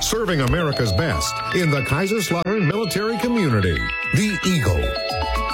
serving America's best in the Kaiserslautern military community. The Eagle.